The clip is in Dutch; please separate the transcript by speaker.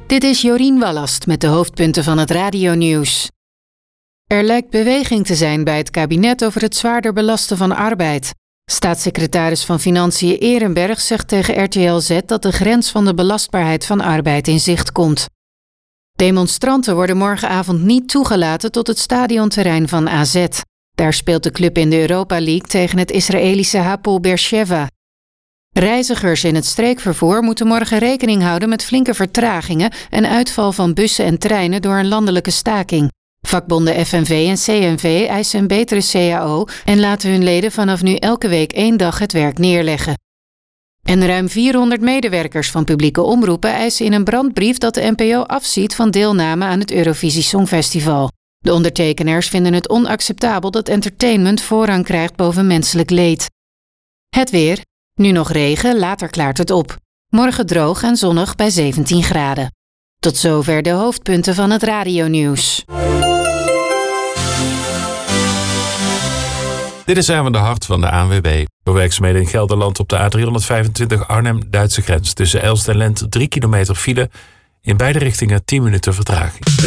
Speaker 1: Dit is Jorien Wallast met de hoofdpunten van het radionieuws. Er lijkt beweging te zijn bij het kabinet over het zwaarder belasten van arbeid. Staatssecretaris van Financiën Ehrenberg zegt tegen RTL Z dat de grens van de belastbaarheid van arbeid in zicht komt. Demonstranten worden morgenavond niet toegelaten tot het stadionterrein van AZ. Daar speelt de club in de Europa League tegen het Israëlische Hapoel Beersheva. Reizigers in het streekvervoer moeten morgen rekening houden met flinke vertragingen en uitval van bussen en treinen door een landelijke staking. Vakbonden FNV en CNV eisen een betere CAO en laten hun leden vanaf nu elke week 1 dag het werk neerleggen. En ruim 400 medewerkers van publieke omroepen eisen in een brandbrief dat de NPO afziet van deelname aan het Eurovisie Songfestival. De ondertekenaars vinden het onacceptabel dat entertainment voorrang krijgt boven menselijk leed. Het weer. Nu nog regen, later klaart het op. Morgen droog en zonnig bij 17 graden. Tot zover de hoofdpunten van het radionieuws.
Speaker 2: Dit is Erwin de Hart van de ANWB. Door werkzaamheden in Gelderland op de A325 Arnhem-Duitse grens. Tussen Elst en Lent 3 kilometer file. In beide richtingen 10 minuten vertraging.